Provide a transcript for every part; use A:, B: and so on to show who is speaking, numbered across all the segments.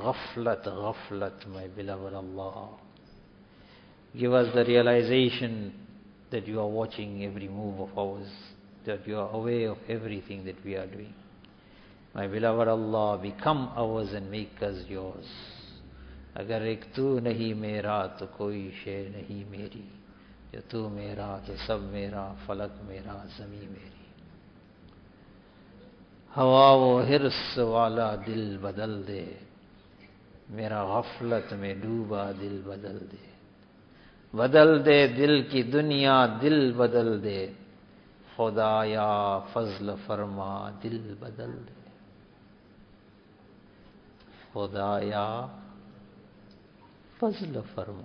A: ghaflat, my beloved Allah. Give us the realization that you are watching every move of ours, that you are aware of everything that we are doing. My beloved Allah, become ours and make us yours. Agar ek tu nahi mera, to koi shay nahi meri. Jo tu mera, to sab mera, falak mera, zami meri. हवा वो हिर्स वाला दिल बदल दे, मेरा गफलत में डूबा दिल बदल दे दिल की दुनिया दिल बदल दे, खुदाया फजल फरमा दिल बदल दे, खुदाया फजल फरमा।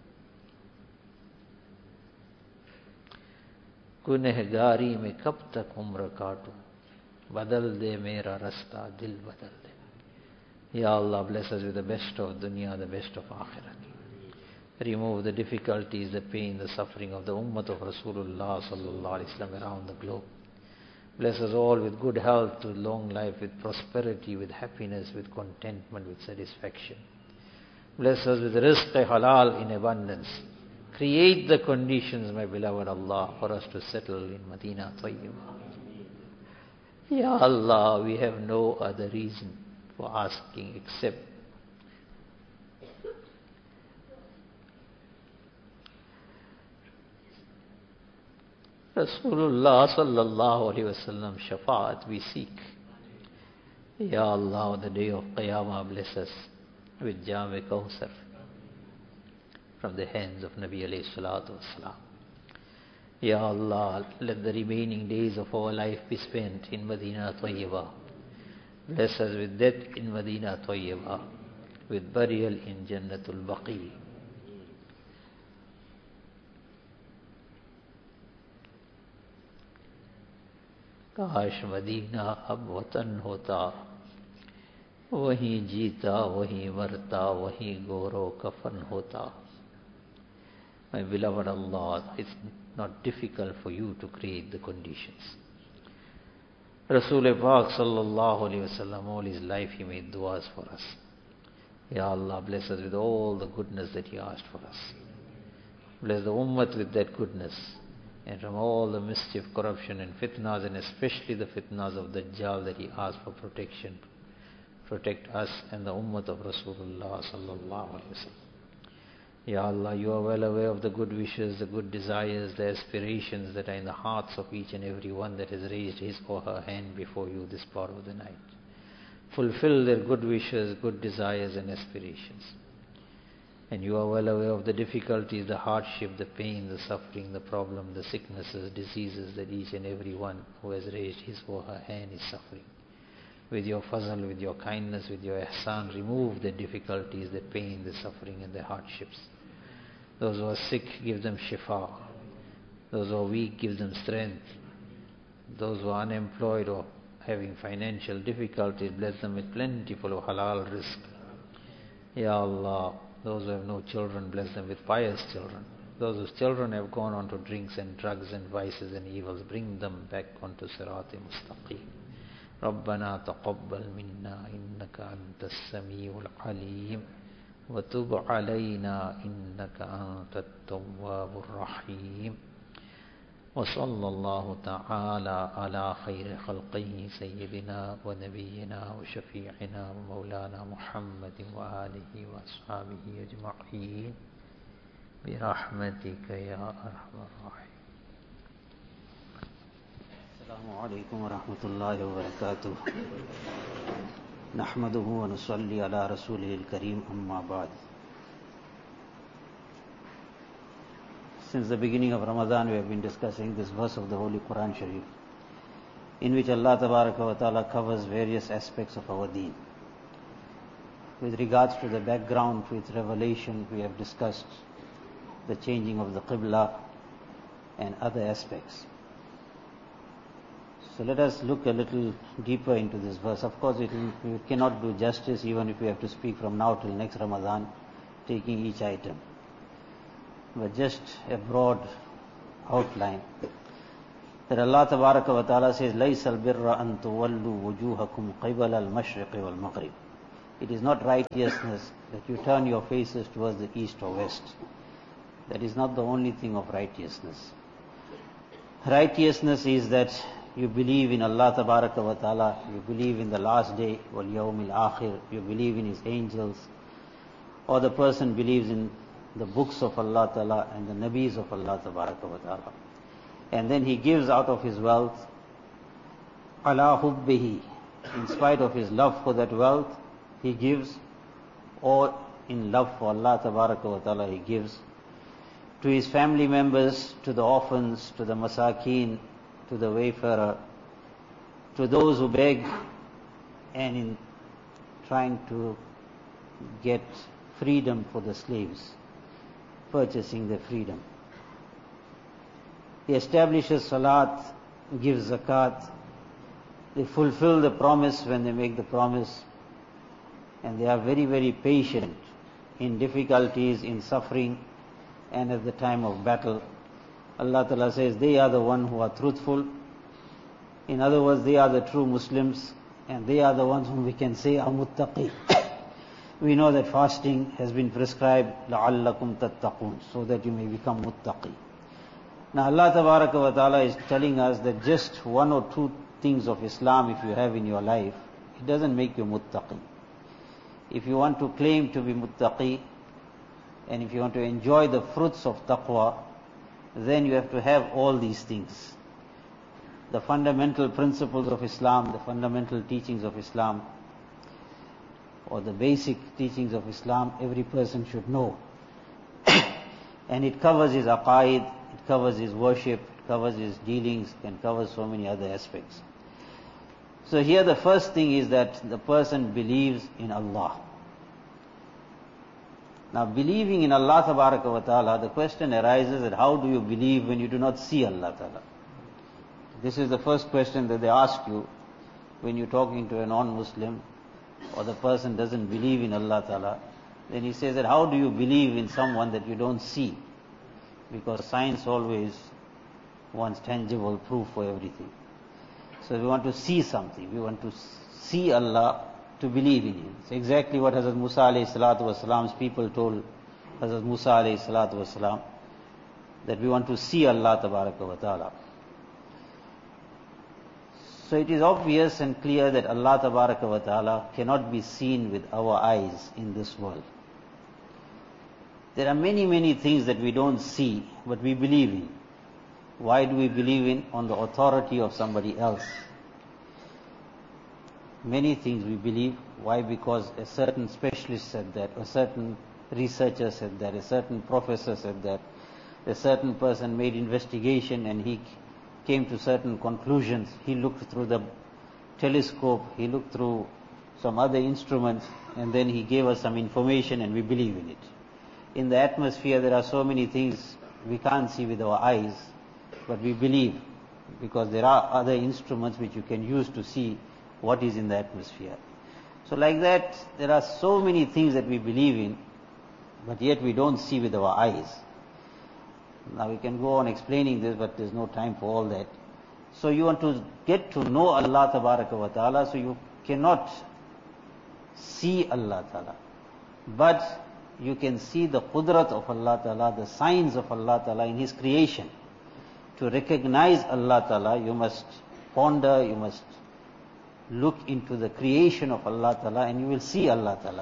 A: गुनहगारी में कब तक उम्र काटूं, बदल दे मेरा रास्ता दिल बदल दे। Ya Allah, bless us with the best of dunya, the best of akhirat. Remove the difficulties, the pain, the suffering of the ummah of Rasulullah sallallahu alaihi wasallam around the globe. Bless us all with good health, with long life, with prosperity, with happiness, with contentment, with satisfaction. Bless us with rizq halal in abundance. Create the conditions, my beloved Allah, for us to settle in Madinah Tayyibah. Ya Allah, we have no other reason for asking except Rasulullah sallallahu alaihi wasallam shafaat we seek. Ya Allah, on the day of Qiyamah, bless us with Jam-e Kawthar from the hands of Nabi alayhi salatu wasalam. Ya Allah, let the remaining days of our life be spent in Madinah Tayyibah. Bless us with death in Madinah Tayyibah, with burial in Jannatul Baqi. काश Medina अब वतन होता, वहीं जीता वहीं मरता, वहीं गोरो कफन होता. My beloved Allah, it's not difficult for you to create the conditions. Rasul Pak sallallahu alaihi wasallam, all his life he made du'as for us. Ya Allah, bless us with all the goodness that he asked for us. Bless the ummah with that goodness, and from all the mischief, corruption and fitnas, and especially the fitnas of Dajjal that he asked for protection. Protect us and the ummah of Rasulullah sallallahu alaihi wasallam. Ya Allah, you are well aware of the good wishes, the good desires, the aspirations that are in the hearts of each and every one that has raised his or her hand before you this part of the night. Fulfill their good wishes, good desires and aspirations. And you are well aware of the difficulties, the hardship, the pain, the suffering, the problem, the sicknesses, diseases that each and every one who has raised his or her hand is suffering. With your fazl, with your kindness, with your ihsan, remove the difficulties, the pain, the suffering and the hardships. Those who are sick, give them shifa. Those who are weak, give them strength. Those who are unemployed or having financial difficulties, bless them with plentiful of halal rizq. Ya Allah, those who have no children, bless them with pious children. Those whose children have gone on to drinks and drugs and vices and evils, bring them back onto Sirat-e Mustaqim. ربنا تقبل منا إنك أنت السميع العليم وتب علينا إنك أنت التواب الرحيم وصلى الله تعالى على خير خلقه سيدنا ونبينا وشفيعنا ومولانا محمد وآله وأصحابه أجمعين برحمتك يا أرحم الراحمين.
B: السلام عليكم ورحمة الله وبركاته. نحمده ونصلي على رسوله الكريم أما بعد. Since the beginning of Ramadan we have been discussing this verse of the Holy Quran Sharif, in which Allah Tabaraka wa Ta'ala covers various aspects of our deen. With regards to the background to its revelation, we have discussed the changing of the Qibla and other aspects. So let us look a little deeper into this verse. Of course, we cannot do justice even if we have to speak from now till next Ramadan, taking each item. But just a broad outline. That Allah Tabaraka wa Ta'ala says, لَيْسَ الْبِرَّ أَن تُوَلُّوا وُجُوهَكُمْ قِبَلَ الْمَشْرِقِ وَالْمَغْرِبِ. It is not righteousness that you turn your faces towards the east or west. That is not the only thing of righteousness. Righteousness is that you believe in Allah Tabaraka wa Ta'ala, you believe in the last day, wal yawmil akhir, you believe in His angels, or the person believes in the books of Allah Ta'ala and the Nabis of Allah Tabaraka wa Ta'ala. And then he gives out of his wealth, ala hubbihi, in spite of his love for that wealth, he gives, or in love for Allah Tabaraka wa Ta'ala he gives, to his family members, to the orphans, to the masakeen, to the wayfarer, to those who beg, and in trying to get freedom for the slaves, purchasing their freedom. He establishes salat, gives zakat, they fulfill the promise when they make the promise, and they are very, very patient in difficulties, in suffering, and at the time of battle. Allah Ta'ala says they are the ones who are truthful. In other words, they are the true Muslims, and they are the ones whom we can say are muttaqi. We know that fasting has been prescribed, لَعَلَّكُمْ تَتَّقُونَ, so that you may become muttaqi. Now Allah Tabaraka wa Ta'ala is telling us that just one or two things of Islam if you have in your life, it doesn't make you muttaqi. If you want to claim to be muttaqi, and if you want to enjoy the fruits of taqwa, then you have to have all these things. The fundamental principles of Islam, the fundamental teachings of Islam, or the basic teachings of Islam, every person should know. And it covers his aqaid, it covers his worship, it covers his dealings, and covers so many other aspects. So here the first thing is that the person believes in Allah. Now believing in Allah Tabaraka wa Ta'ala, the question arises that how do you believe when you do not see Allah Ta'ala? This is the first question that they ask you when you're talking to a non-Muslim, or the person doesn't believe in Allah Ta'ala. Then he says that how do you believe in someone that you don't see? Because science always wants tangible proof for everything. So we want to see something. We want to see Allah to believe in Him. It's exactly what Hazrat Musa alayhi salatu wasalam's people told Hazrat Musa alayhi salatu wasalam, that we want to see Allah Tabaraka wa Ta'ala. So it is obvious and clear that Allah Tabaraka wa Ta'ala cannot be seen with our eyes in this world. There are many, many things that we don't see, but we believe in. Why do we believe in? On the authority of somebody else. Many things we believe. Why? Because a certain specialist said that, a certain researcher said that, a certain professor said that, a certain person made investigation and he came to certain conclusions. He looked through the telescope, he looked through some other instruments, and then he gave us some information and we believe in it. In the atmosphere there are so many things we can't see with our eyes, but we believe, because there are other instruments which you can use to see what is in the atmosphere. So like that, there are so many things that we believe in, but yet we don't see with our eyes. Now we can go on explaining this, but there's no time for all that. So you want to get to know Allah Tabaraka wa Ta'ala, so you cannot see Allah Ta'ala, but you can see the qudrat of Allah Ta'ala, the signs of Allah Ta'ala in His creation. To recognize Allah Ta'ala, you must ponder, you must look into the creation of Allah Ta'ala, and you will see Allah Ta'ala.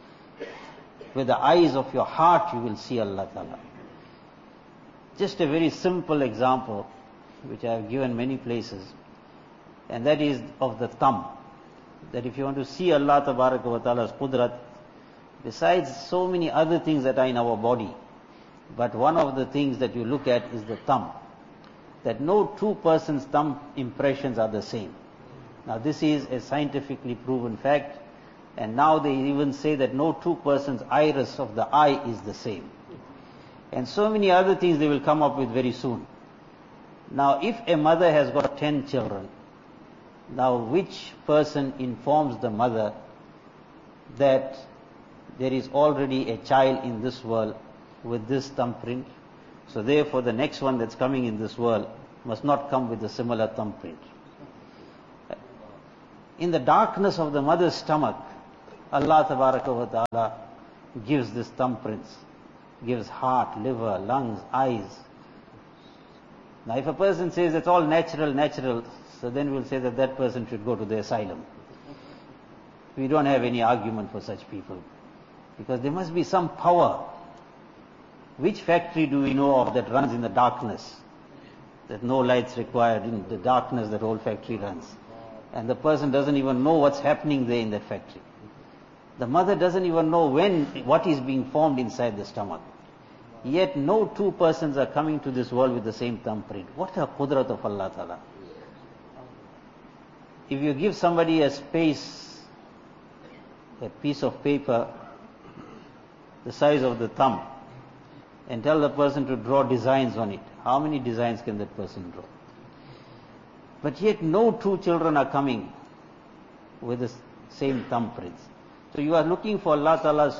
B: With the eyes of your heart you will see Allah Ta'ala. Just a very simple example, which I have given many places, and that is of the thumb. That if you want to see Allah Tabaraka wa Ta'ala's qudrat, besides so many other things that are in our body, but one of the things that you look at is the thumb. That no two persons' thumb impressions are the same. Now this is a scientifically proven fact, and now they even say that no two persons' iris of the eye is the same. And so many other things they will come up with very soon. Now if a mother has got 10 children, now which person informs the mother that there is already a child in this world with this thumbprint? So therefore the next one that's coming in this world must not come with a similar thumbprint. In the darkness of the mother's stomach, Allah Tabaraka wa Ta'ala gives this thumbprints, gives heart, liver, lungs, eyes. Now if a person says it's all natural, so then we'll say that that person should go to the asylum. We don't have any argument for such people, because there must be some power. Which factory do we know of that runs in the darkness? That no lights required, in the darkness that whole factory runs. And the person doesn't even know what's happening there in that factory. The mother doesn't even know what is being formed inside the stomach. Yet no two persons are coming to this world with the same thumbprint. What a qudrat of Allah Ta'ala. If you give somebody a space, a piece of paper the size of the thumb, and tell the person to draw designs on it, how many designs can that person draw? But yet no two children are coming with the same thumbprints. So you are looking for Allah Ta'ala's,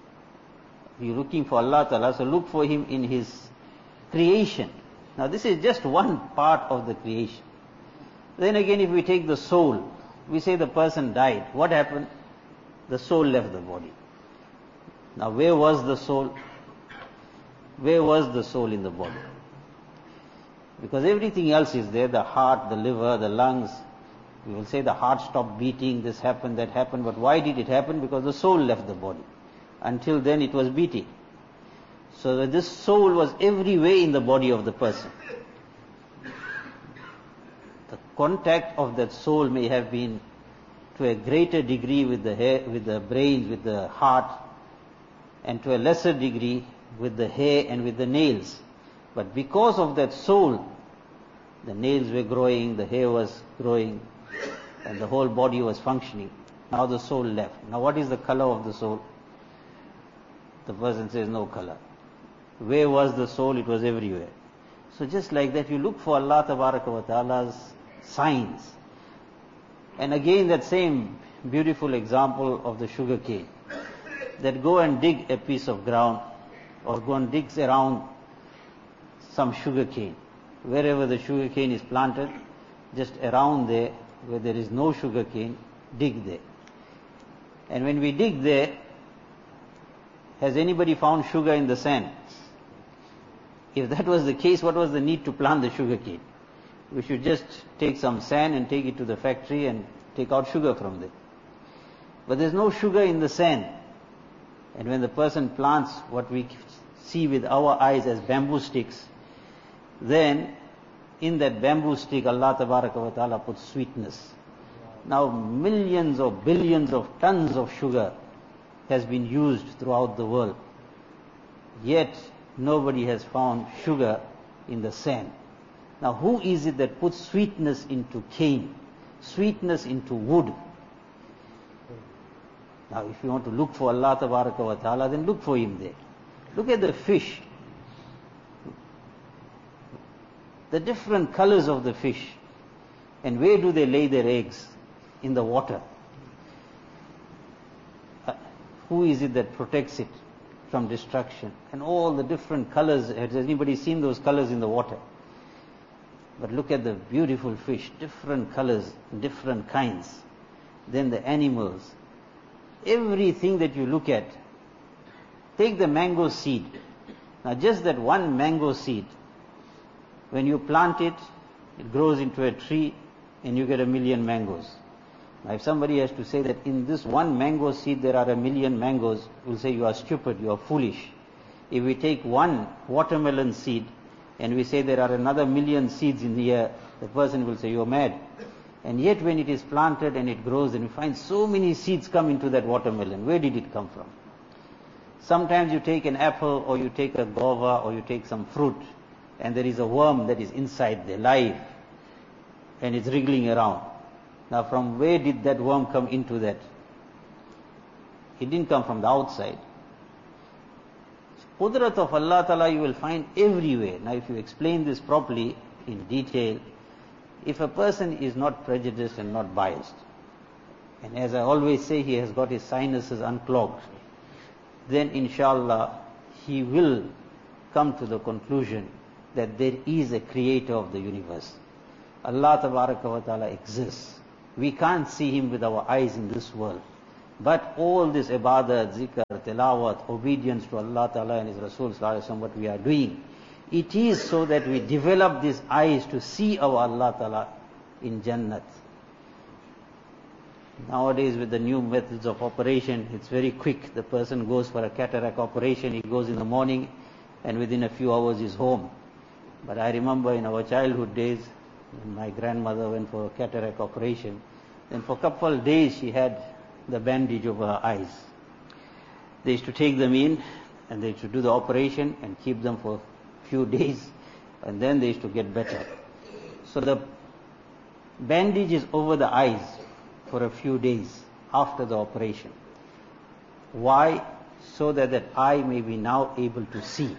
B: so look for Him in His creation. Now this is just one part of the creation. Then again, if we take the soul, we say the person died. What happened? The soul left the body. Now where was the soul? Where was the soul in the body? Because everything else is there, the heart, the liver, the lungs. We will say the heart stopped beating, this happened, that happened, but why did it happen? Because the soul left the body. Until then it was beating. So that this soul was everywhere in the body of the person. The contact of that soul may have been to a greater degree with the hair, with the brain, with the heart, and to a lesser degree with the hair and with the nails. But because of that soul, the nails were growing, the hair was growing, and the whole body was functioning. Now the soul left. Now what is the color of the soul? The person says no color. Where was the soul? It was everywhere. So just like that, you look for Allah Tabaraka wa Ta'ala's signs. And again that same beautiful example of the sugar cane. That go and dig a piece of ground, or go and dig around some sugar cane. Wherever the sugar cane is planted, just around there, where there is no sugar cane, dig there. And when we dig there, has anybody found sugar in the sand? If that was the case, what was the need to plant the sugar cane? We should just take some sand and take it to the factory and take out sugar from there. But there's no sugar in the sand. And when the person plants what we see with our eyes as bamboo sticks, then in that bamboo stick Allah Tabaraka wa Ta'ala puts sweetness. Now millions or billions of tons of sugar has been used throughout the world. Yet nobody has found sugar in the sand. Now who is it that puts sweetness into cane, sweetness into wood? Now if you want to look for Allah Tabaraka wa Ta'ala, then look for Him there. Look at the fish. The different colors of the fish. And where do they lay their eggs? In the water. Who is it that protects it from destruction? And all the different colors. Has anybody seen those colors in the water? But look at the beautiful fish, different colors, different kinds. Then the animals. Everything that you look at. Take the mango seed. Now just that one mango seed, when you plant it, it grows into a tree and you get 1,000,000 mangoes. Now if somebody has to say that in this one mango seed there are 1,000,000 mangoes, we'll say you are stupid, you are foolish. If we take one watermelon seed and we say there are another 1,000,000 seeds in here, the person will say you are mad. And yet when it is planted and it grows and we find so many seeds come into that watermelon, where did it come from? Sometimes you take an apple or you take a guava or you take some fruit and there is a worm that is inside there, live, and it's wriggling around. Now from where did that worm come into that? It didn't come from the outside. Qudrat of Allah Ta'ala you will find everywhere. Now if you explain this properly, in detail, if a person is not prejudiced and not biased, and as I always say, he has got his sinuses unclogged, then inshallah he will come to the conclusion that there is a creator of the universe. Allah Tabaraka wa Ta'ala exists. We can't see Him with our eyes in this world. But all this ibadat, zikr, tilawat, obedience to Allah Ta'ala and His Rasul Sallallahu Alaihi Wasallam, what we are doing, it is so that we develop these eyes to see our Allah Ta'ala in Jannat. Nowadays with the new methods of operation, it's very quick. The person goes for a cataract operation, he goes in the morning and within a few hours he's home. But I remember in our childhood days, when my grandmother went for a cataract operation, then for a couple of days she had the bandage over her eyes. They used to take them in and they used to do the operation and keep them for a few days and then they used to get better. So the bandage is over the eyes for a few days after the operation. Why? So that that eye may be now able to see.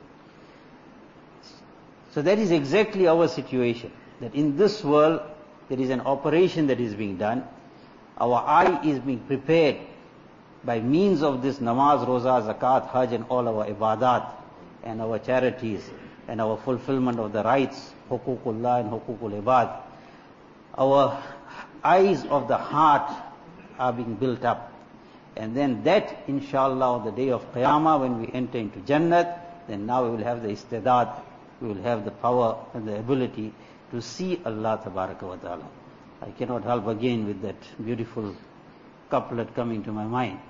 B: So that is exactly our situation. That in this world there is an operation that is being done. Our eye is being prepared by means of this namaz, roza, zakat, hajj and all our ibadat and our charities and our fulfillment of the rights, huququllah and huququl ibad. Our eyes of the heart are being built up. And then that, inshallah, on the day of Qiyamah, when we enter into Jannat, then now we will have the istidad, we will have the power and the ability to see Allah Tabaraka wa Ta'ala. I cannot help again with that beautiful couplet coming to my mind.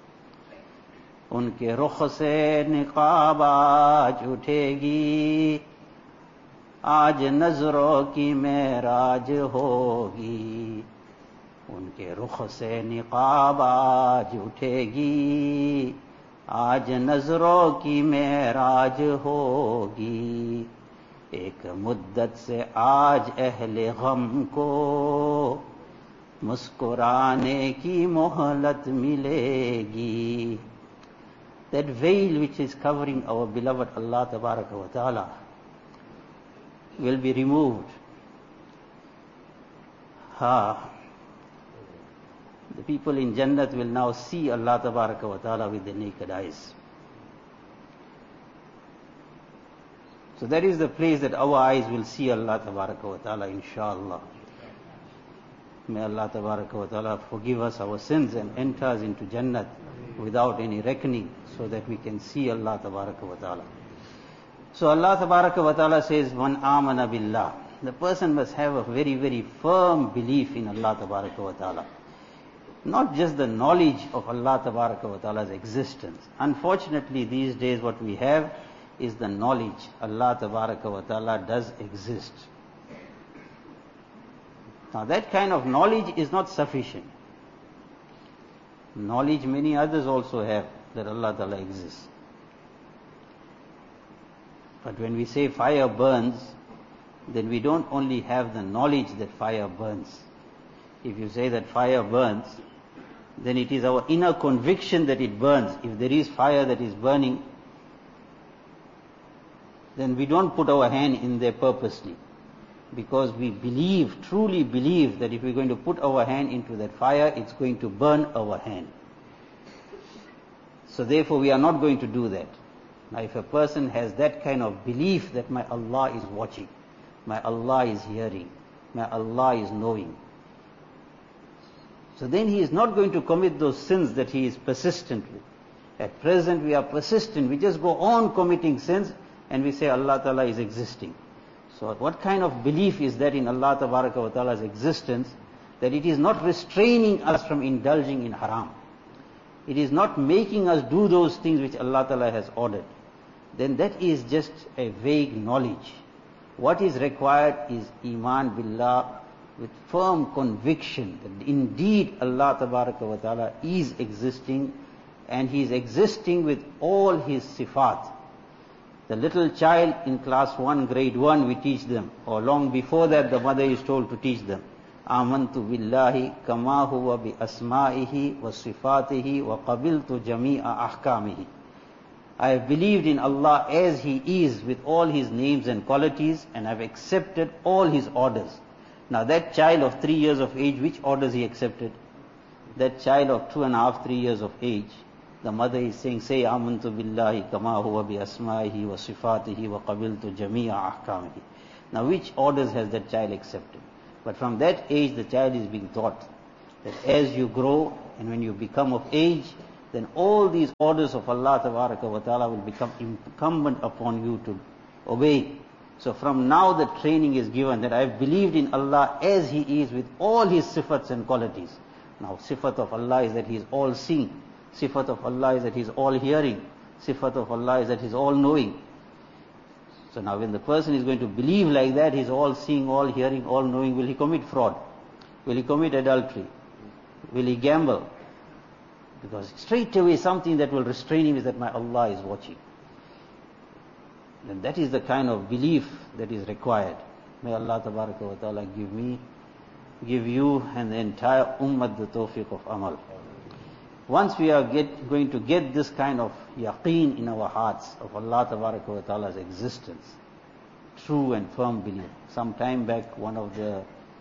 B: उनके रुख से निकाब आज उठेगी, आज नजरों की मेराज होगी. उनके रुख से निकाब आज उठेगी, आज नजरों की मेराज होगी. एक मुद्दत से आज अहले गम को मुस्कुराने की मोहलत मिलेगी. That veil which is covering our beloved Allah Tabaraka wa Ta'ala will be removed. The people in Jannat will now see Allah Tabaraka wa Ta'ala with their naked eyes. So that is the place that our eyes will see Allah Tabaraka wa Ta'ala, inshallah. May Allah Tabaraka wa Ta'ala forgive us our sins and enter us into Jannat without any reckoning, so that we can see Allah Tabaraka wa Ta'ala. So Allah Tabaraka wa Ta'ala says, "Man amana billah." The person must have a very, very firm belief in Allah Tabaraka wa Ta'ala. Not just the knowledge of Allah Tabaraka wa Ta'ala's existence. Unfortunately, these days what we have is the knowledge Allah Tabaraka wa Ta'ala does exist. Now that kind of knowledge is not sufficient. Knowledge many others also have, that Allah Ta'ala exists. But when we say fire burns, then we don't only have the knowledge that fire burns. If you say that fire burns, then it is our inner conviction that it burns. If there is fire that is burning, then we don't put our hand in there purposely. Because we believe, truly believe, that if we're going to put our hand into that fire, it's going to burn our hand. So therefore we are not going to do that. Now if a person has that kind of belief that my Allah is watching, my Allah is hearing, my Allah is knowing, so then he is not going to commit those sins that he is persistent with. At present we are persistent, we just go on committing sins and we say Allah Ta'ala is existing. So what kind of belief is that in Allah Tabaraka wa Ta'ala's existence, that it is not restraining us from indulging in haram. It is not making us do those things which Allah Ta'ala has ordered. Then that is just a vague knowledge. What is required is Iman Billah, with firm conviction that indeed Allah Tabaraka wa Ta'ala is existing, and He is existing with all His sifat. The little child in class 1, grade 1, we teach them, or long before that the mother is told to teach them. Amantu billahi kama huwa bi asma'ihi wa sifatihi wa qabiltu jami'a ahkamihi. I have believed in Allah as He is with all His names and qualities, and I have accepted all His orders. Now that child of 3 years of age, which orders he accepted? That child of 2.5, 3 years of age, the mother is saying, say amantu billahi kama huwa bi asma'ihi wa sifatihi wa qabiltu jami'a ahkamihi. Now which orders has that child accepted? But from that age the child is being taught that as you grow and when you become of age, then all these orders of Allah wa ta'ala will become incumbent upon you to obey. So from now the training is given that I've believed in Allah as He is with all His sifats and qualities. Now sifat of Allah is that He is all seeing. Sifat of Allah is that He is all hearing. Sifat of Allah is that He is all knowing. So now when the person is going to believe like that, He is all seeing, all hearing, all knowing, will he commit fraud? Will he commit adultery? Will he gamble? Because straight away something that will restrain him is that my Allah is watching. And that is the kind of belief that is required. May Allah tabaraka wa ta'ala give you and the entire ummah the tawfiq of amal. Once we are going to get this kind of yaqeen in our hearts of Allah tabaraka wa ta'ala's existence, true and firm belief. Some time back, one of the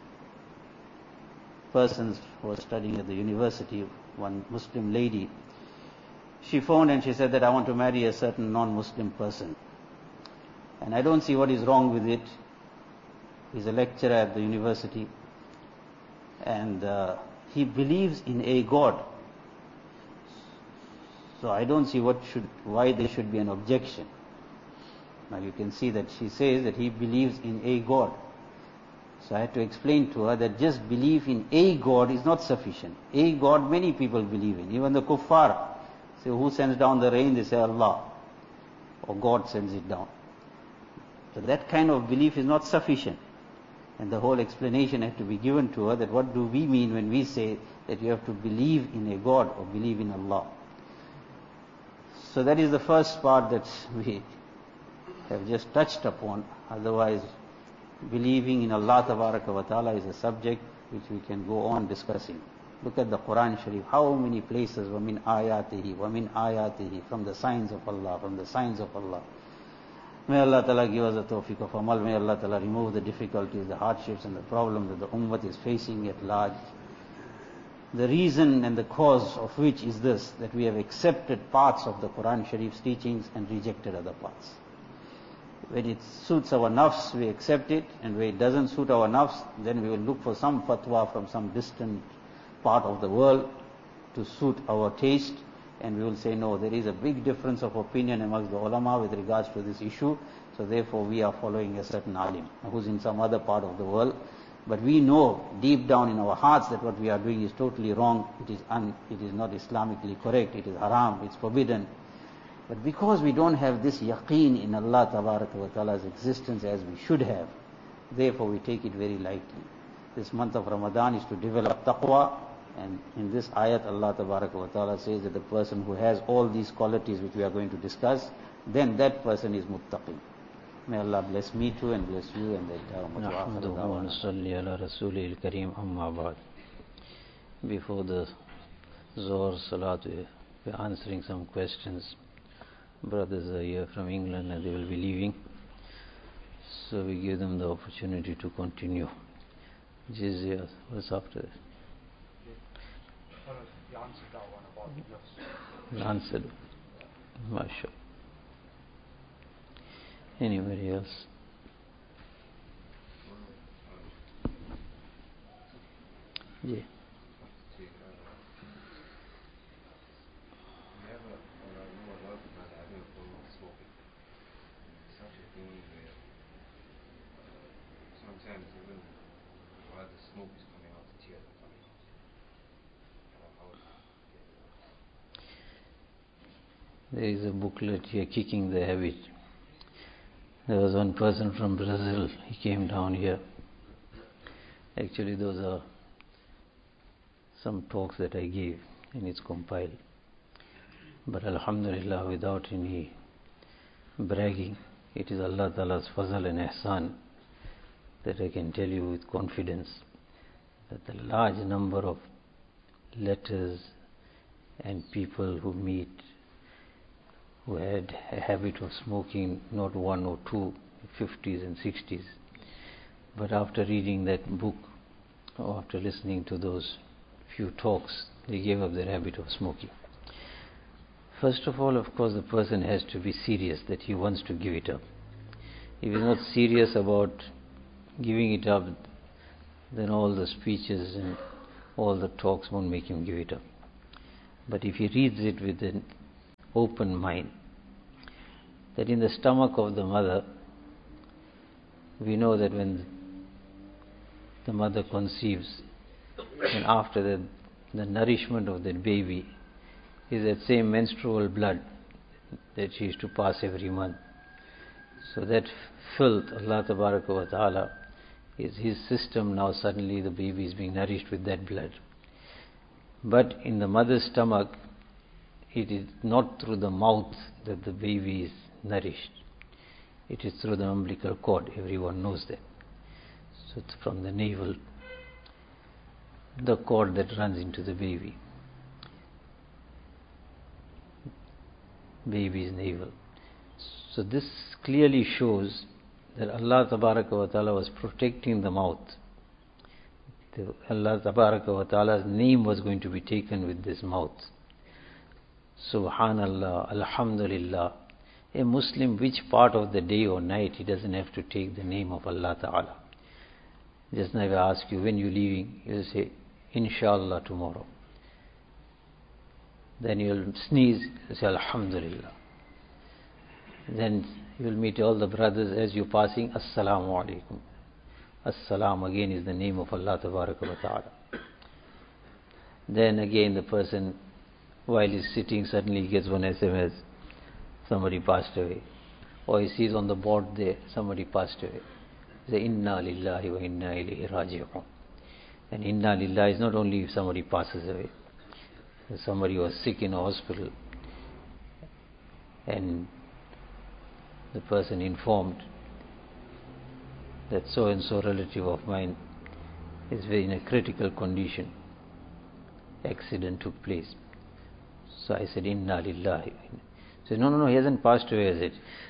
B: persons who was studying at the university, one Muslim lady, she phoned and she said that I want to marry a certain non-Muslim person. And I don't see what is wrong with it. He's a lecturer at the university and he believes in a God. So I don't see why there should be an objection. Now you can see that she says that he believes in a God. So I had to explain to her that just belief in a God is not sufficient. A God many people believe in. Even the kuffar say, who sends down the rain? They say Allah. Or God sends it down. So that kind of belief is not sufficient. And the whole explanation had to be given to her that what do we mean when we say that you have to believe in a God or believe in Allah. So that is the first part that we have just touched upon. Otherwise, believing in Allah Tabaraka wa Ta'ala is a subject which we can go on discussing. Look at the Quran Sharif. How many places, وَمِنْ آيَاتِهِ, from the signs of Allah, from the signs of Allah. May Allah Ta'ala give us the tawfiq of amal. May Allah Ta'ala remove the difficulties, the hardships and the problems that the ummah is facing at large. The reason and the cause of which is this, that we have accepted parts of the Quran Sharif's teachings and rejected other parts. When it suits our nafs, we accept it, and when it doesn't suit our nafs, then we will look for some fatwa from some distant part of the world to suit our taste, and we will say, no, there is a big difference of opinion amongst the ulama with regards to this issue, so therefore we are following a certain alim who's in some other part of the world. But we know deep down in our hearts that what we are doing is totally wrong, it is not Islamically correct, it is haram, it's forbidden. But because we don't have this yaqeen in Allah Tabaraka wa Ta'ala's existence as we should have, therefore we take it very lightly. This month of Ramadan is to develop taqwa, and in this ayat Allah Tabaraka wa Ta'ala says that the person who has all these qualities which we are going to discuss, then that person is muttaqi. May Allah bless me too and bless you and the entire ummah.
A: Before the Zohar Salat, we are answering some questions. Brothers are here from England and they will be leaving, so we give them the opportunity to continue. Jizya, what's after that?
C: You answered that one about the nafs.
A: Answered. Mashallah. Anybody else? Yeah.
C: Sometimes even while the smoke is coming out, the tears are coming out.
A: There is a booklet here, Kicking the Habit. There was one person from Brazil, he came down here. Actually, those are some talks that I gave, and it's compiled. But Alhamdulillah, without any bragging, it is Allah Ta'ala's fazal and ihsan that I can tell you with confidence that the large number of letters and people who meet who had a habit of smoking, not one or two, 50s and 60s, but after reading that book or after listening to those few talks, they gave up their habit of smoking. First of all, of course, the person has to be serious that he wants to give it up. If he's not serious about giving it up, then all the speeches and
B: all the talks won't make him give it up. But if he reads it with an open mind, that in the stomach of the mother, we know that when the mother conceives, and after that, the nourishment of that baby is that same menstrual blood that she used to pass every month. So that filth, Allah Tabaraka wa Ta'ala, is His system. Now suddenly the baby is being nourished with that blood. But in the mother's stomach, it is not through the mouth that the baby is nourished. It is through the umbilical cord. Everyone knows that. So it's from the navel, the cord that runs into the baby's navel. So this clearly shows that Allah Tabaraka wa Ta'ala was protecting the mouth. Allah Tabaraka wa Ta'ala's name was going to be taken with this mouth. Subhanallah, Alhamdulillah. A Muslim, which part of the day or night he doesn't have to take the name of Allah Ta'ala? Just now if I ask you, when you're leaving, you'll say, Inshallah tomorrow. Then you'll sneeze, you'll say Alhamdulillah. Then you'll meet all the brothers as you're passing, Assalamu alaikum. Assalam again is the name of Allah Tabaraka wa Ta'ala. Then again the person, while he's sitting, suddenly he gets one SMS, somebody passed away. Or he sees on the board there, somebody passed away. He says, Inna lillahi wa inna ilayhi raji'un. And Inna lillahi is not only if somebody passes away. If somebody was sick in a hospital and the person informed that so and so relative of mine is in a critical condition, accident took place. So I said, Inna lillahi. He said, no, he hasn't passed away. I said,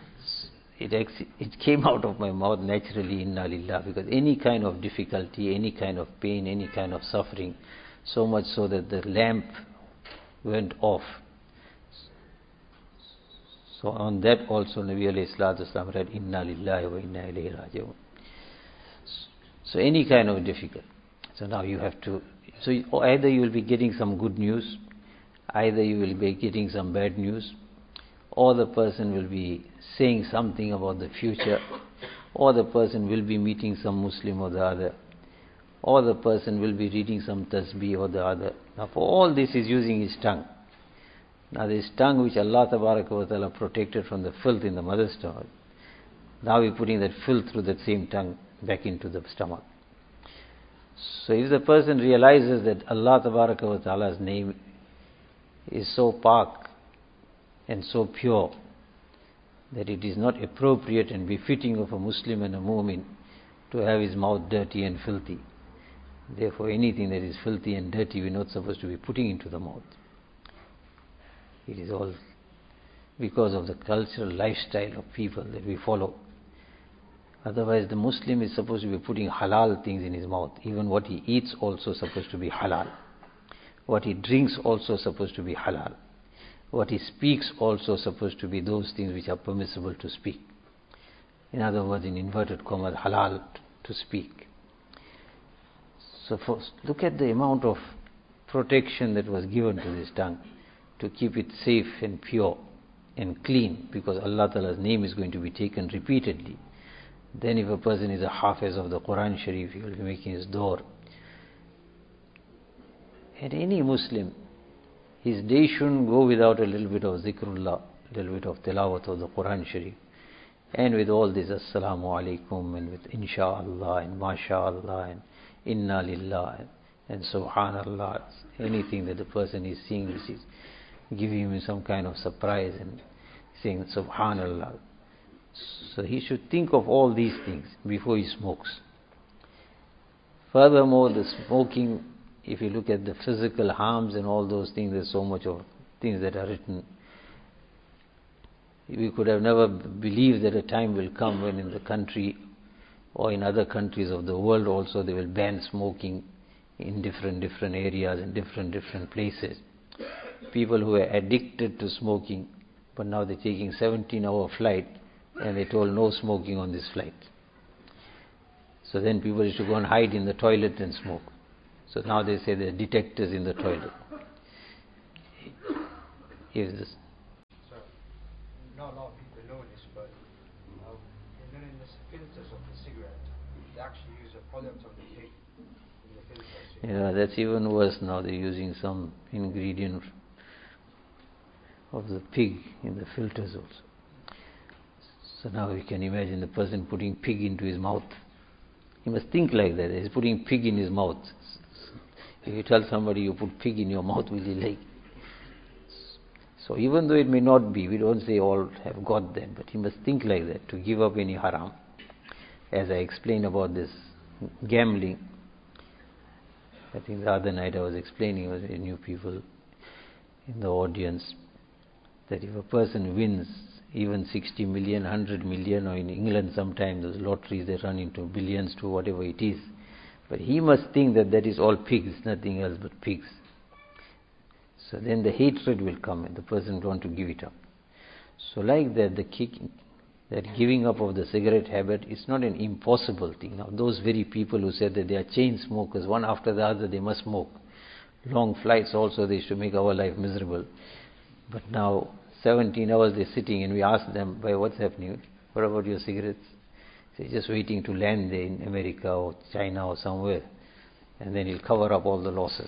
B: it came out of my mouth naturally, Inna lillahi, because any kind of difficulty, any kind of pain, any kind of suffering, so much so that the lamp went off. So on that also Nabi alayhi salatu wasalam read, Inna lillahi wa inna ilayhi raji'un. So any kind of difficulty. So now you have to, either you will be getting some good news, either you will be getting some bad news, or the person will be saying something about the future, or the person will be meeting some Muslim or the other, or the person will be reading some tasbih or the other. Now for all this is using his tongue. Now this tongue which Allah Tabaraka wa Ta'ala protected from the filth in the mother's stomach, now we're putting that filth through that same tongue back into the stomach. So if the person realizes that Allah Tabaraka wa Ta'ala's name is so pak and so pure that it is not appropriate and befitting of a Muslim and a mu'min to have his mouth dirty and filthy. Therefore anything that is filthy and dirty we're not supposed to be putting into the mouth. It is all because of the cultural lifestyle of people that we follow. Otherwise the Muslim is supposed to be putting halal things in his mouth. Even what he eats also supposed to be halal. What he drinks also supposed to be halal. What he speaks also supposed to be those things which are permissible to speak. In other words, in inverted commas, halal to speak. So look at the amount of protection that was given to this tongue to keep it safe and pure and clean, because Allah Ta'ala's name is going to be taken repeatedly. Then if a person is a hafiz of the Quran Sharif, he will be making his door. And any Muslim, his day shouldn't go without a little bit of zikrullah, a little bit of tilawat of the Quran Sharif. And with all this, Assalamu alaikum, and with Insha'Allah, and MashaAllah, and Inna Lillah, and Subhanallah, anything that the person is seeing which is giving him some kind of surprise and saying Subhanallah. So he should think of all these things before he smokes. Furthermore, the smoking, if you look at the physical harms and all those things, there's so much of things that are written. We could have never believed that a time will come when in the country or in other countries of the world also they will ban smoking in different areas and different places. People who are addicted to smoking, but now they're taking 17-hour flight and they told no smoking on this flight. So then people used to go and hide in the toilet and smoke.
A: So now they say there are detectors in the toilet. If this,
D: So, not a lot of people know this, but in the filters of the cigarette, they actually use a product of the pig in the filters.
A: yeah, that's even worse now. They're using some ingredient of the pig in the filters also. So now you can imagine the person putting pig into his mouth. He must think like that. He's putting pig in his mouth. If you tell somebody you put pig in your mouth, will he like? So even though it may not be, we don't say all have got that, but he must think like that to give up any haram. As I explained about this gambling, I think the other night I was explaining, was new people in the audience, that if a person wins even 60 million, 100 million, or in England sometimes those lotteries they run into billions to whatever it is, but he must think that that is all pigs, nothing else but pigs. So then the hatred will come and the person will want to give it up. So like that, that giving up of the cigarette habit is not an impossible thing. Now those very people who said that they are chain smokers, one after the other they must smoke. Long flights also, they used to make our life miserable. But now 17 hours they're sitting and we ask them, "Why, what's happening? What about your cigarettes?" They're just waiting to land there in America or China or somewhere, and then he'll cover up all the losses.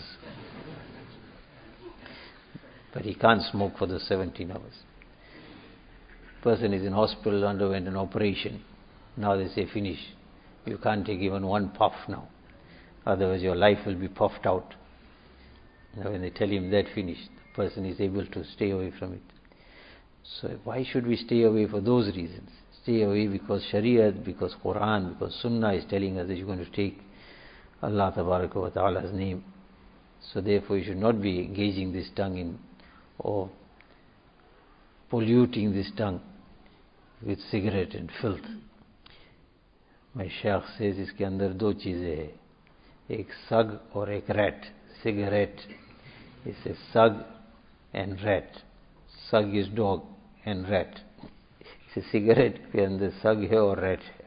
A: But he can't smoke for the 17 hours. Person is in hospital, underwent an operation. Now they say, finish. You can't take even one puff now. Otherwise your life will be puffed out. Now when they tell him that finished, the person is able to stay away from it. So why should we stay away for those reasons? Stay away because Shariat, because Quran, because Sunnah is telling us that you're going to take Allah wa Ta'ala's name. So therefore you should not be engaging this tongue in or polluting this tongue with cigarette and filth. My Shaykh says iske andar do cheeze hai, ek sag or ek rat. Cigarette is a sag and rat. Sag is dog and rat. It's a cigarette ke andar sag hai or rat hai.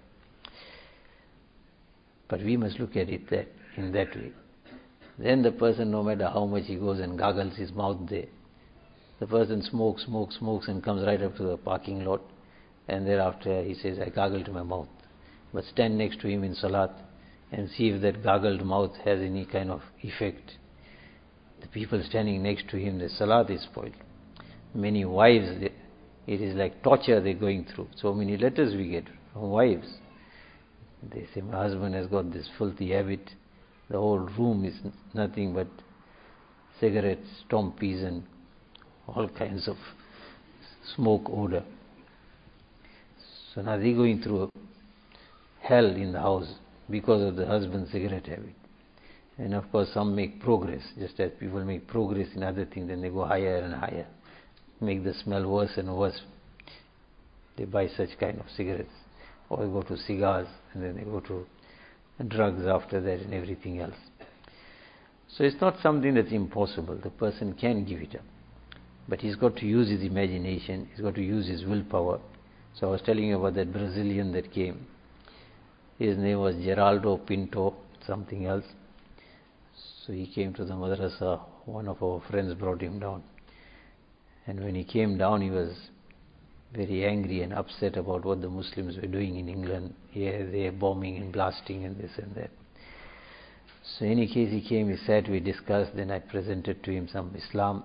A: But we must look at it that in that way. Then the person, no matter how much he goes and gargles his mouth there, the person smokes and comes right up to the parking lot, and thereafter he says, I gargled my mouth. But stand next to him in Salat and see if that gargled mouth has any kind of effect. The people standing next to him, the Salat is spoiled. Many wives, it is like torture they're going through. So many letters we get from wives. They say, my husband has got this filthy habit. The whole room is nothing but cigarettes, stompies and all kinds of smoke odor. So now they're going through hell in the house because of the husband's cigarette habit. And of course some make progress, just as people make progress in other things, then they go higher and higher, make the smell worse and worse. They buy such kind of cigarettes, or they go to cigars, and then they go to drugs after that and everything else. So it's not something that's impossible. The person can give it up. But he's got to use his imagination, he's got to use his willpower. So I was telling you about that Brazilian that came. His name was Geraldo Pinto, something else. So he came to the madrasa, one of our friends brought him down. And when he came down, he was very angry and upset about what the Muslims were doing in England. Here they are bombing and blasting and this and that. So in any case, he came, he sat, we discussed, then I presented to him some Islam.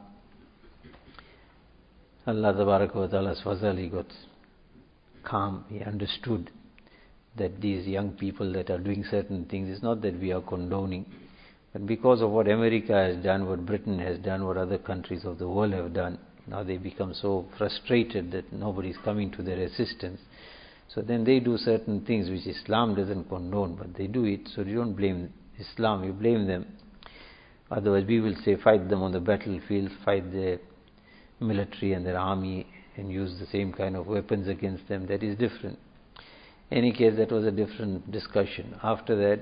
A: Allah Tabaraka wa Ta'ala's fazal, he got calm, he understood that these young people that are doing certain things, it's not that we are condoning, but because of what America has done, what Britain has done, what other countries of the world have done, now they become so frustrated that nobody is coming to their assistance. So then they do certain things which Islam doesn't condone, but they do it, so you don't blame Islam, you blame them. Otherwise we will say fight them on the battlefield, fight the military and their army and use the same kind of weapons against them. That is different. In any case, that was a different discussion. After that,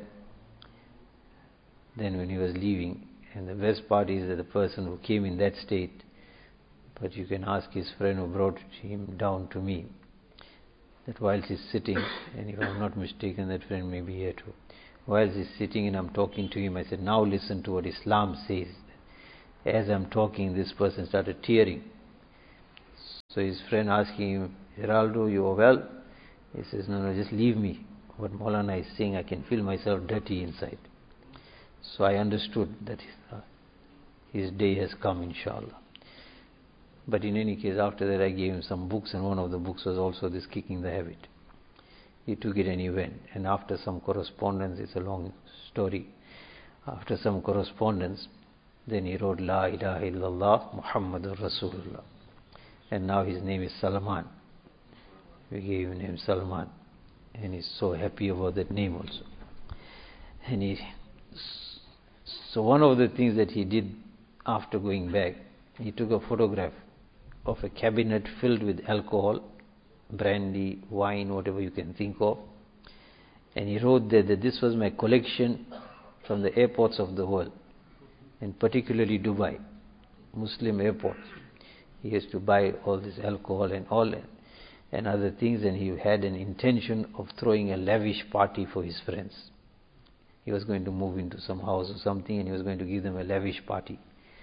A: then when he was leaving, and the best part is that the person who came in that state, but you can ask his friend who brought him down to me, that whilst he's sitting, and if I'm not mistaken, that friend may be here too, whilst he's sitting and I'm talking to him, I said, now listen to what Islam says. As I'm talking, this person started tearing. So his friend asking him, Geraldo, you are well? He says, no, just leave me. What Maulana is saying, I can feel myself dirty inside. So I understood that his day has come, inshallah. But in any case, after that I gave him some books, and one of the books was also this Kicking the Habit. He took it and he went. And after some correspondence, it's a long story, after some correspondence, then he wrote La ilaha illallah Muhammadur Rasulullah. And now his name is Salman. We gave him name Salman. And he's so happy about that name also. And so one of the things that he did after going back, he took a photograph of a cabinet filled with alcohol, brandy, wine, whatever you can think of. And he wrote there that this was my collection from the airports of the world, and particularly Dubai, Muslim airports. He used to buy all this alcohol and other things, and he had an intention of throwing a lavish party for his friends. He was going to move into some house or something, and he was going to give them a lavish party.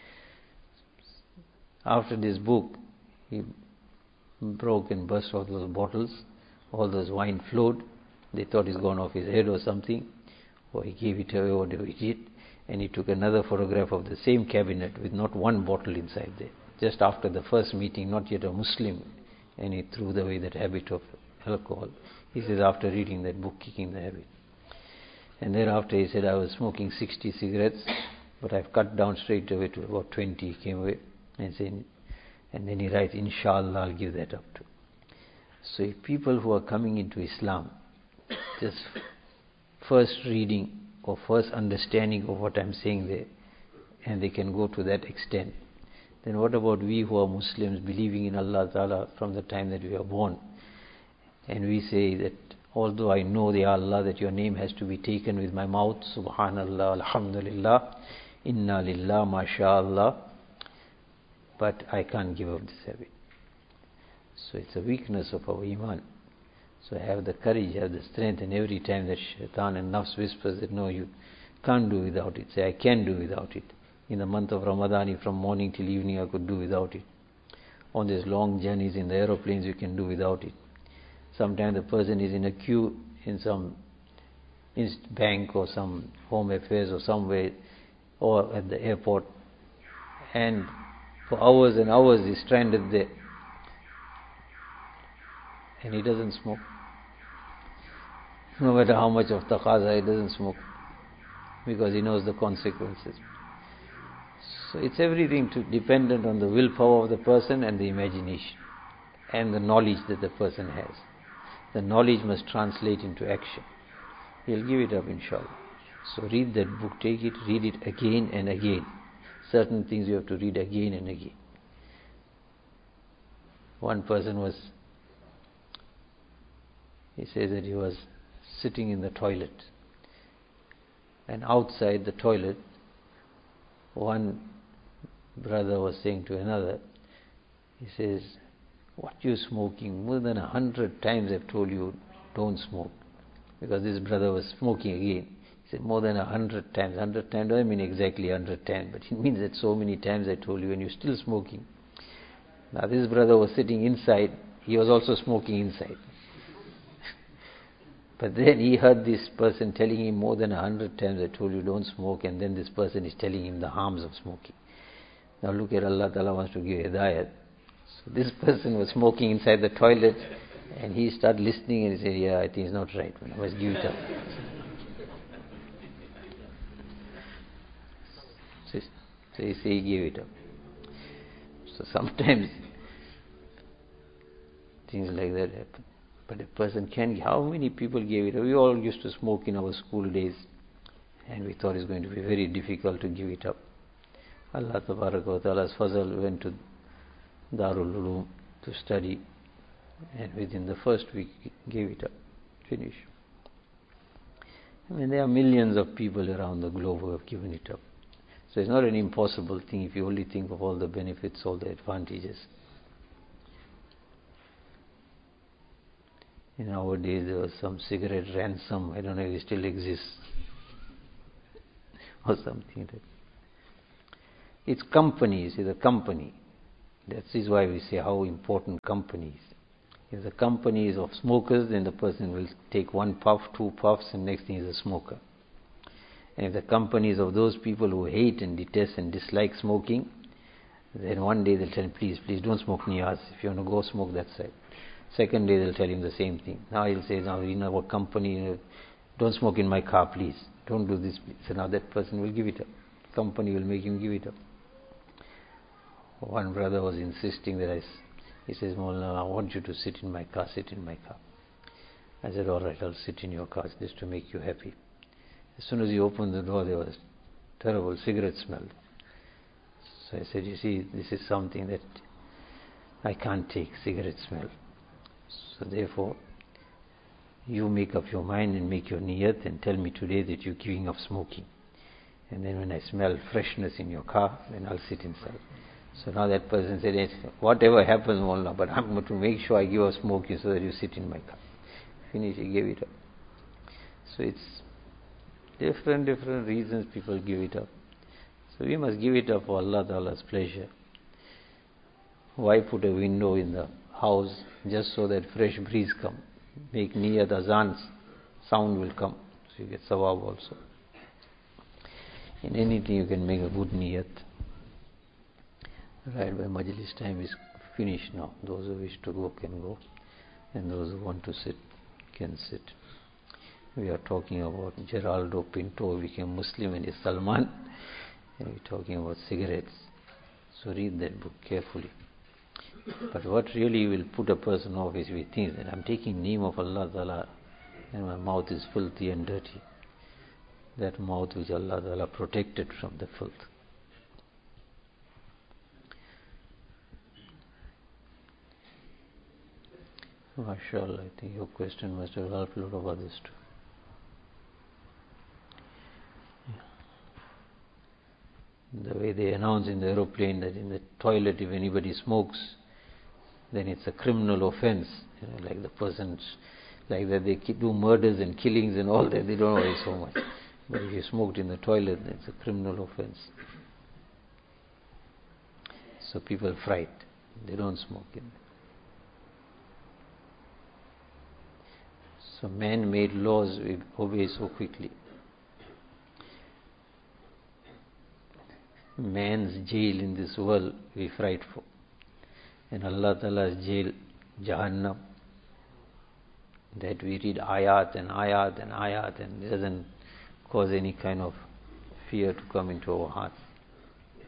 A: After this book, he broke and burst all those bottles, all those wine flowed. They thought he's gone off his head or something, or he gave it away, whatever he did. And he took another photograph of the same cabinet with not one bottle inside there. Just after the first meeting, not yet a Muslim, and he threw away that habit of alcohol. He says, after reading that book, Kicking the Habit. And thereafter he said, I was smoking 60 cigarettes, but I've cut down straight away to about 20. He came away and said, and then he writes, Inshallah, I'll give that up too. So if people who are coming into Islam, just first reading or first understanding of what I'm saying there, and they can go to that extent, then what about we who are Muslims, believing in Allah Ta'ala from the time that we are born, and we say that although I know, Ya Allah, that your name has to be taken with my mouth, Subhanallah, Alhamdulillah, Inna Lillah, MashaAllah, but I can't give up this habit. So it's a weakness of our iman. So have the courage, have the strength, and every time that shaitan and nafs whispers that no, you can't do without it, say I can do without it. In the month of Ramadan, from morning till evening I could do without it. On these long journeys in the aeroplanes, you can do without it. Sometimes the person is in a queue in some bank or some home affairs or somewhere, or at the airport, and for hours and hours he's stranded there, and he doesn't smoke. No matter how much of taqaza, he doesn't smoke, because he knows the consequences. So it's everything dependent on the willpower of the person and the imagination and the knowledge that the person has. The knowledge must translate into action. He'll give it up, inshallah. So read that book, take it, read it again and again. Certain things you have to read again and again. One person he says that he was sitting in the toilet, and outside the toilet, one brother was saying to another, he says, what you smoking? More than 100 times I've told you don't smoke. Because this brother was smoking again. He said, more than 100 times. 100 times doesn't mean exactly 100 times, but it means that so many times I told you and you're still smoking. Now this brother was sitting inside, he was also smoking inside. But then he heard this person telling him more than 100 times, I told you don't smoke, and then this person is telling him the harms of smoking. Now look at, Allah Ta'ala wants to give hidayat. So this person was smoking inside the toilet, and he started listening and he said, yeah, I think it's not right, I must give it up. So he gave it up. So sometimes things like that happen. But a person can, how many people gave it up? We all used to smoke in our school days, and we thought it's going to be very difficult to give it up. Allah Ta'ala's fazal, went to Darul Ulum to study, and within the first week gave it up, finish. I mean, there are millions of people around the globe who have given it up. So it's not an impossible thing if you only think of all the benefits, all the advantages. In our days there was some cigarette ransom, I don't know if it still exists.
B: or something. It's company, you see, the company. That is why we say how important company is. If the company is of smokers, then the person will take one puff, two puffs, and next thing is a smoker. And if the company is of those people who hate and detest and dislike smoking, then one day they'll tell him, please don't smoke near us. If you want to go smoke that side. Second day they'll tell him the same thing. Now he'll say, now in our company, don't smoke in my car, please. Don't do this, please. So now that person will give it up. Company will make him give it up. One brother was insisting that he says, Maulana, I want you to sit in my car, sit in my car. I said, all right, I'll sit in your car just to make you happy. As soon as he opened the door, there was terrible cigarette smell. So I said, you see, this is something that I can't take, cigarette smell. So therefore, you make up your mind and make your niyat and tell me today that you're giving up smoking. And then when I smell freshness in your car, then I'll sit inside. So now that person said, yes, whatever happens, Maulana, but I'm going to make sure I give up smoking so that you sit in my car. Finish, he gave it up. So it's different reasons people give it up. So we must give it up for Allah Ta'ala's pleasure. Why put a window in the house just so that fresh breeze come? Make niyat azan, sound will come. So you get sawab also. In anything you can make a good niyat. Right, by Majlis time is finished now. Those who wish to go can go, and those who want to sit can sit. We are talking about Geraldo Pinto became Muslim and is Salman, and we are talking about cigarettes. So read that book carefully. But what really will put a person off is we think that I'm taking name of Allah Ta'ala and my mouth is filthy and dirty. That mouth which Allah Ta'ala protected from the filth. MashaAllah, I think your question must have helped a lot of others too. The way they announce in the aeroplane that in the toilet if anybody smokes, then it's a criminal offense. Like the persons, like that they do murders and killings and all that, they don't worry so much. But if you smoked in the toilet, then it's a criminal offense. So people fright. They don't smoke in there. So man-made laws we obey so quickly. Man's jail in this world we fright for. And Allah Ta'ala's jail, Jahannam, that we read ayat and ayat and ayat and it doesn't cause any kind of fear to come into our hearts.